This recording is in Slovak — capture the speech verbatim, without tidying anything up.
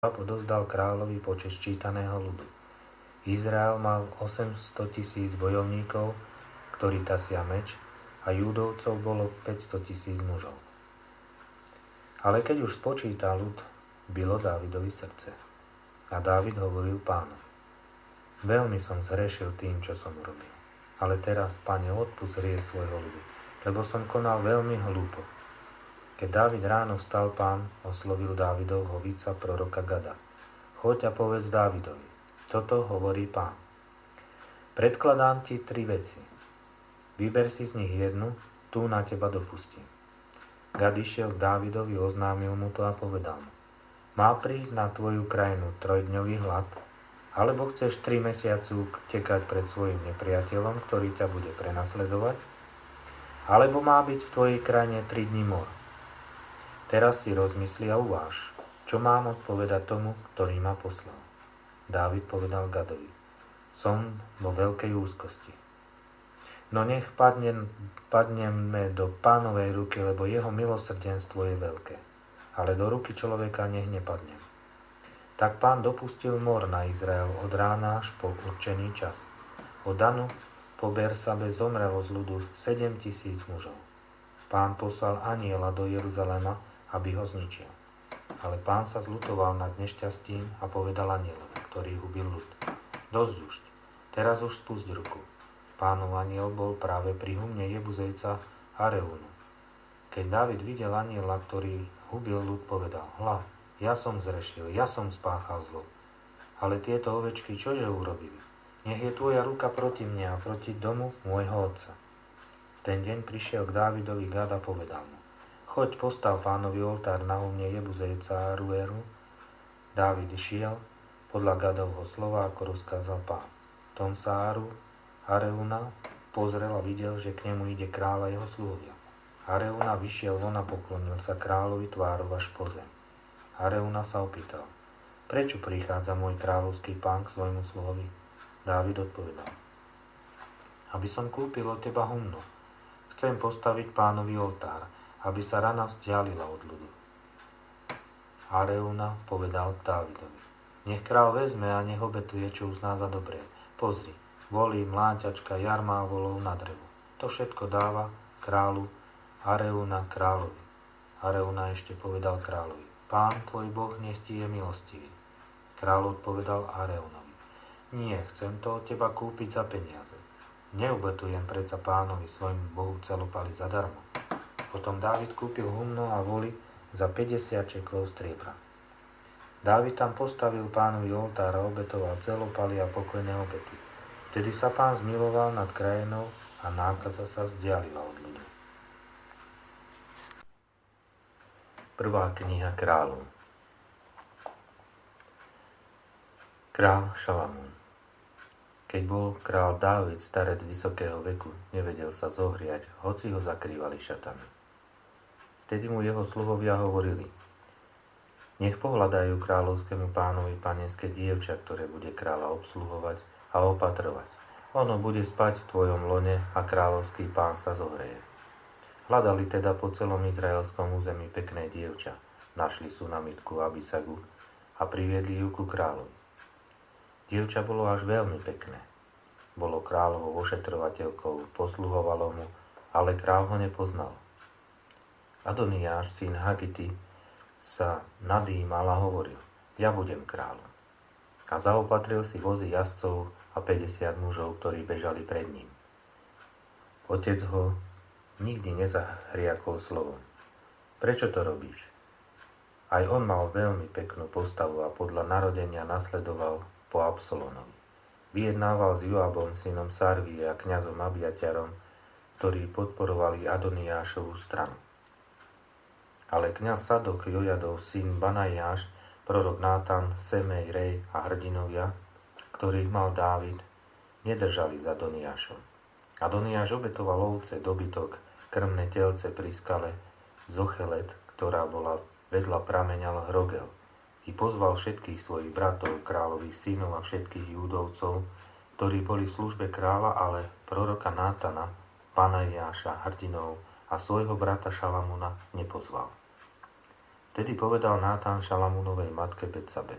odovzdal kráľovi počesť čítaného ľudu. Izrael mal osemsto tisíc bojovníkov, ktorí tasia meč, a Júdovcov bolo päťsto tisíc mužov. Ale keď už spočítal ľud, bylo Dávidovi srdce. A Dávid hovoril Pánovi: Veľmi som zhrešil tým, čo som urobil. Ale teraz, Pane, odpusť hriech svojho ľudu, lebo som konal veľmi hlúpo. Keď Dávid ráno vstal, Pán oslovil Dávidovho víca proroka Gada: Choď a povedz Dávidovi, toto hovorí Pán. Predkladám ti tri veci. Vyber si z nich jednu, tú na teba dopustím. Gad išiel k Dávidovi, oznámil mu to a povedal mu: Má prísť na tvoju krajinu trojdňový hlad, alebo chceš tri mesiace utekať pred svojim nepriateľom, ktorý ťa bude prenasledovať, alebo má byť v tvojej krajine tri dni mor. Teraz si rozmysli a uváž, čo mám odpovedať tomu, ktorý ma poslal. Dávid povedal Gadovi: Som vo veľkej úzkosti. No nech padne, padneme do Pánovej ruky, lebo jeho milosrdenstvo je veľké. Ale do ruky človeka nech nepadnem. Tak Pán dopustil mor na Izrael od rána až po určený čas. Od Danu po Bersabe zomrelo z ľudu sedem tisíc mužov. Pán poslal anjela do Jeruzalema, aby ho zničil. Ale Pán sa zľutoval nad nešťastím a povedal anjelovi, ktorý hubil ľud: Dosť už, teraz už spusť ruku. Pánov anjel bol práve pri humne Jebuzejca Areúnu. Keď Dávid videl anjela, ktorý hubil ľud, povedal: Hľa, ja som zrešil, ja som spáchal zlo. Ale tieto ovečky čože urobili? Nech je tvoja ruka proti mne a proti domu môjho otca. V ten deň prišiel k Dávidovi Gad a povedal mu: Choď, postav Pánovi oltár na humne Jebuzejca Aruéru. Dávid išiel podľa Gadovho slova, ako rozkázal Pán. Tom sa Aru, Areúna pozrel a videl, že k nemu ide kráľ a jeho sluhovia. Areúna vyšiel von a poklonil sa kráľovi tvárou až po zem. Areúna sa opýtal: Prečo prichádza môj kráľovský pán k svojmu sluhovi? Dávid odpovedal: Aby som kúpil od teba humno. Chcem postaviť Pánovi oltár, aby sa rana vzdialila od ľudu. Areúna povedal Dávidovi: Nech kráľ vezme a nech obetuje, čo uzná za dobré. Pozri, volí, mláťačka, jarmá volov na drevo. To všetko dáva kráľu Areúna kráľovi. Areúna ešte povedal kráľovi: Pán tvoj Boh nech ti je milostivý. Kráľ odpovedal Areúnovi: Nie, chcem to od teba kúpiť za peniaze. Neubetujem predsa Pánovi svojmu Bohu celopaly zadarmo. Potom Dávid kúpil humno a voli za päťdesiat šeklov striebra. Dávid tam postavil Pánovi oltár a obetoval celopaly a pokojné obety. Vtedy sa Pán zmiloval nad krajinou a nákaza sa vzdialila od ľudí. Prvá kniha kráľov. Kráľ Šalamún. Keď bol kráľ Dávid starec vysokého veku, nevedel sa zohriať, hoci ho zakrývali šatami. Vtedy mu jeho sluhovia hovorili: Nech pohľadajú kráľovskému pánovi panenské dievča, ktoré bude kráľa obsluhovať a opatrovať. Ono bude spať v tvojom lone a kráľovský pán sa zohreje. Hľadali teda po celom izraelskom území pekné dievča, našli Sunamitku Abisagu a priviedli ju ku kráľovi. Dievča bolo až veľmi pekné. Bolo kráľovou ošetrovateľkou, posluhovalo mu, ale kráľ ho nepoznal. Adoniáš, syn Hagity, sa nadýmal a hovoril: Ja budem kráľom. A zaopatril si vozy jazdcov a päťdesiat mužov, ktorí bežali pred ním. Otec ho nikdy nezahriakol slovom: Prečo to robíš? Aj on mal veľmi peknú postavu a podľa narodenia nasledoval po Absalonovi. Vyjednával s Joabom, synom Sarvie, a kňazom Abiaťarom, ktorí podporovali Adoniášovú stranu. Ale kňaz Sadok, Jojadov syn Banajáš, prorok Nátan, Semej, Rej a hrdinovia, ktorých mal Dávid, nedržali za Adoniášom. Adoniáš obetoval ovce, dobytok, krmné telce pri skale Zochelet, ktorá bola vedľa prameňa Hrogel, i pozval všetkých svojich bratov, kráľových synov a všetkých Júdovcov, ktorí boli v službe kráľa, ale proroka Nátana, Banajáša, hrdinov a svojho brata Šalamúna nepozval. Vtedy povedal Nátan Šalamúnovej matke Betsabe: